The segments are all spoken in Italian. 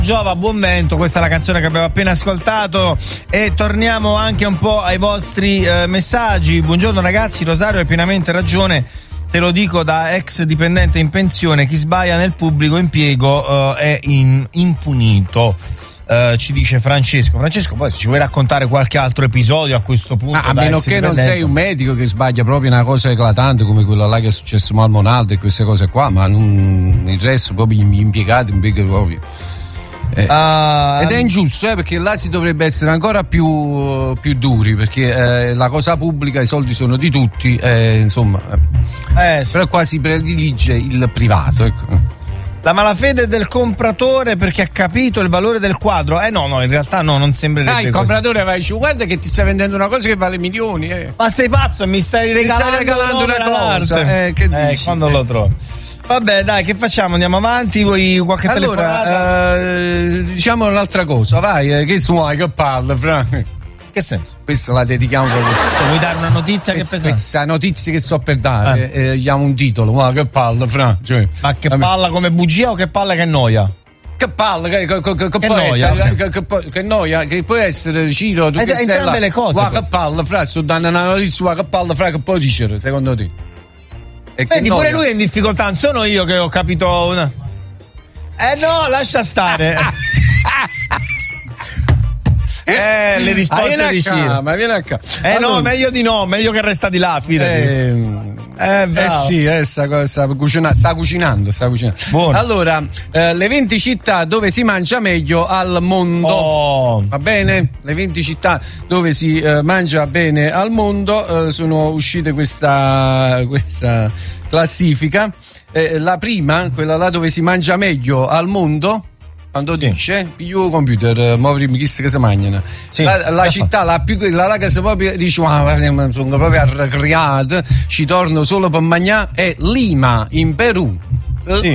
Giova, buon vento, questa è la canzone che abbiamo appena ascoltato e torniamo anche un po' ai vostri messaggi. Buongiorno ragazzi, Rosario hai pienamente ragione, te lo dico da ex dipendente in pensione, chi sbaglia nel pubblico impiego è impunito. Ci dice Francesco, poi se ci vuoi raccontare qualche altro episodio a questo punto, a meno che non sei un medico che sbaglia proprio una cosa eclatante come quella là che è successo a Malmonaldo e queste cose qua, ma non, il resto proprio gli impiegati proprio. Ed è ingiusto, perché là si dovrebbe essere ancora più duri, perché la cosa pubblica, i soldi sono di tutti, insomma, sì. Però qua si predilige il privato, ecco. La malafede del compratore perché ha capito il valore del quadro. No, in realtà no, non sembrerebbe il compratore va e dice: guarda che ti stai vendendo una cosa che vale milioni. Ma sei pazzo, mi stai regalando una cosa. Che dici? Quando lo trovo. Vabbè, dai, che facciamo? Andiamo avanti? Vuoi qualche telefonata? Diciamo un'altra cosa, vai, che suoi, che parla, Frank. Che senso? Questa la dedichiamo proprio. Vuoi dare una notizia che pesante? Questa notizia che sto per dare, diamo un titolo, ma che palla, Fra. Cioè, ma che palla come bugia o che palla che noia? Che palla, che noia. Che noia, che può essere Ciro, tu che entrambe le cose. Ma che palla, Fra, sto dando una notizia, che palla, Fra, che può dicere, secondo te? Vedi, pure lui è in difficoltà, non sono io che ho capito una... no, lascia stare. Le risposte di Ciro. Ma vieni a casa. Allora, no, meglio di no, meglio che resta di là, fidati. Sta cucinando. Buono. Allora, le 20 città dove si mangia meglio al mondo. Va bene? Le 20 città dove si mangia bene al mondo, sono uscite questa classifica. La prima, quella là dove si mangia meglio al mondo, quando dice più computer, muovermi chi si mangiano. Sì, la città la che si proprio dice sono proprio arrabbiato, ci torno solo per mangiare, è Lima in Perù. Sì.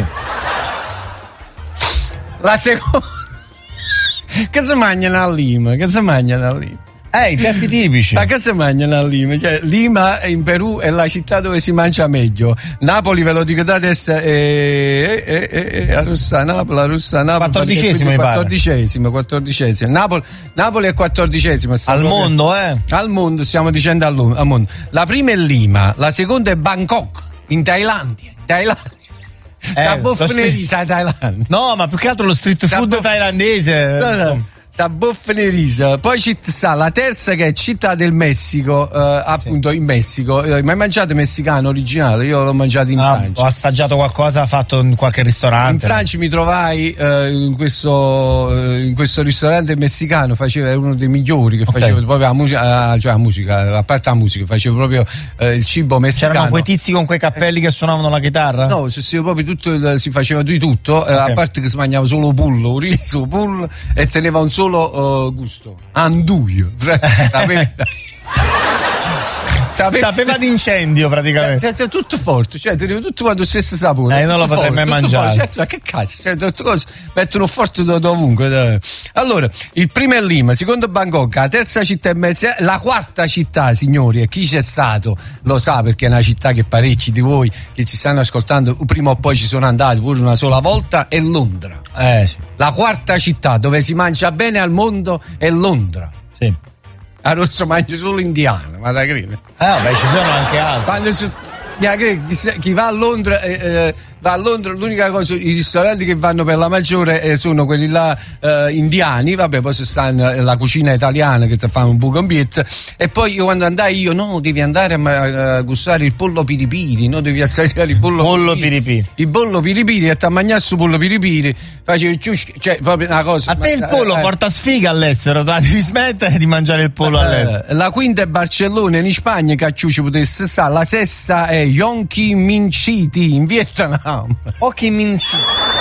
La seconda che si mangiano a Lima? I piatti tipici. Ma che si mangiano a Lima? Cioè, Lima in Perù è la città dove si mangia meglio. Napoli, ve lo dico da adesso, è Napoli. 14esimo, mi pare. 14esimo. Napoli è 14esimo. Al mondo, Al mondo, stiamo dicendo al mondo. La prima è Lima, la seconda è Bangkok, in Thailandia. La buffonerisa Thailandia. No, ma più che altro lo street food thailandese. No. Sta buffonerisa. Poi ci sta la terza che è Città del Messico, appunto in Messico. Ma hai mangiato messicano originale? Io l'ho mangiato in Francia. Ho assaggiato qualcosa fatto in qualche ristorante. In Francia mi trovai in questo ristorante messicano, era uno dei migliori che faceva proprio la musica, a parte la musica, faceva proprio il cibo messicano. C'erano quei tizi con quei cappelli che suonavano la chitarra? No, si faceva di tutto, a parte che si mangiava solo pollo, riso, pollo e teneva un solo gusto, anduio. Sapeva d'incendio praticamente. Tutto forte, cioè teneva tutto quanto stesso sapore. Non lo potrei mai mangiare. Ma che cazzo? Mettono forte dovunque. Allora, il primo è Lima, il secondo è Bangkok, la terza città è mezza, la quarta città, signori, e chi c'è stato lo sa, perché è una città che parecchi di voi che ci stanno ascoltando prima o poi ci sono andati pure una sola volta, è Londra. Sì. La quarta città dove si mangia bene al mondo è Londra. Sì. A Rosso mangio solo indiano, ma da credere. Ci sono anche altri. Chi va a Londra l'unica cosa, i ristoranti che vanno per la maggiore sono quelli là indiani, vabbè, poi sta la cucina italiana che ti fa un buco ambiente, e poi io quando andai devi andare a gustare il pollo piripiri, no, devi assaggiare il pollo piripiri. Il pollo piripiri, e ti mangiare su pollo piripiri facevi cioè proprio una cosa. A te il pollo porta sfiga all'estero, devi smettere di mangiare il pollo all'estero. La quinta è Barcellona in Spagna, che ci potesse stare. La sesta è Ho Chi Minh City in Vietnam. Ho Chi Minh City.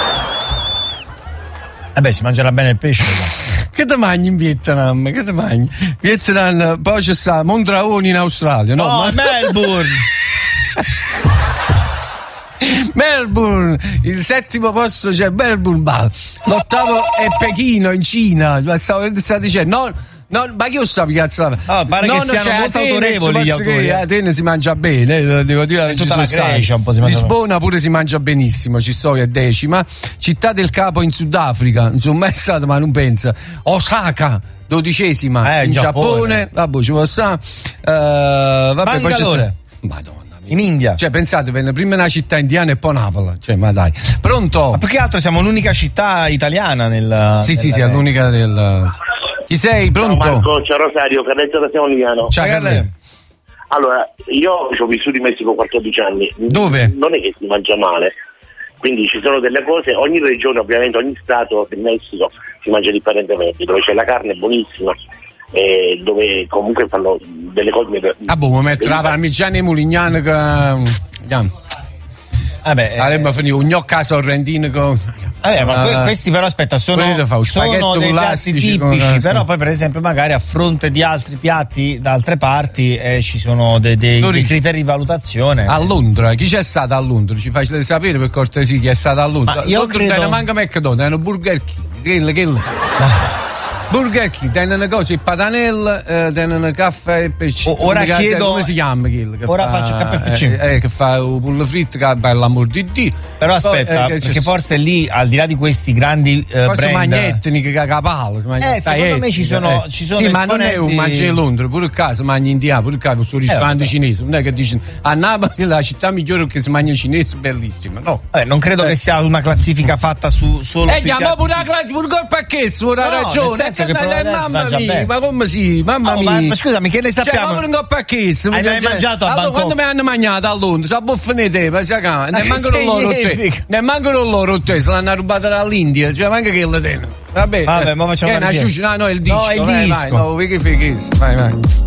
Si mangerà bene il pesce. Che ti mangi in Vietnam? Vietnam, poi c'è sta Mondragone in Australia. Melbourne. Melbourne, il settimo posto c'è Melbourne, l'ottavo è Pechino in Cina. Stavo dicendo No, ma io so che cazzo. Pare che siano molto autorevoli gli autori. A Atene si mangia bene, devo dire. Tutta la Grecia un po' si mangia. Lisbona pure si mangia benissimo, ci sto che è 10ª. Città del Capo in Sudafrica, non sono mai stato, ma non penso. Osaka, 12ª in Giappone. Vabbè, ci può stare. Vabbè, poi c'è. Madonna. In India. Cioè, pensate, venne prima una città indiana e poi Napoli. Cioè, ma dai. Pronto? Ma più che altro siamo l'unica città italiana nel. Sì, è l'unica del. Chi sei? Pronto? Ciao Marco, ciao Rosario, Carletto da Simoniliano. Ciao Carletto. Allora, io ci ho vissuto in Messico 14 anni. Dove? Non è che si mangia male. Quindi ci sono delle cose, ogni regione, ovviamente, ogni stato del Messico si mangia differentemente. Dove c'è la carne buonissima. Dove comunque fanno delle cose. Boh, mettere la parmigiana e mulignana che. Avremmo finito un gnocca sorrentino con. Ma questi però aspetta sono dei piatti tipici, però poi per esempio magari a fronte di altri piatti da altre parti ci sono dei criteri di valutazione. A Londra, chi c'è stato a Londra? Ci facete sapere per cortesia chi è stato a Londra? Io credo non manca McDonald's, hanno Burger King, kill. Burger King, tenne una cosa, il patanel, tenne un caffè e pesce. Ora chiedo. Come si chiama Kill? Ora faccio KFC. Che fa un pollo fritto, che per l'amor di Dio. Però aspetta, perché forse lì, al di là di questi grandi brand. Magnettini che capale. Secondo me ci sono sì, ma non è un mangiare Londra, pure qua si mangia indiano, pure qua su ristorante cinese. Non è che dicono a Napoli è la città migliore che si mangia cinese, bellissima, no? Non credo che sia una classifica fatta solo su. Andiamo pure la classifica, pure col pacchetto, ora ragione. Mamma mia, ma come sì? Mamma mia. Ma scusami, che ne sappiamo? Cioè, ma non pacchetto. Hai mai mangiato a Bangkok? Quando mi hanno mangiato a Londra, sa buffone te, ne mancano loro te. Ne mancano loro te, se l'hanno rubata dall'India, cioè manca che le tenne. Vabbè, ma facciamo una ciuccia, no, è il disco. No, è il disco. No, che fai? Vai.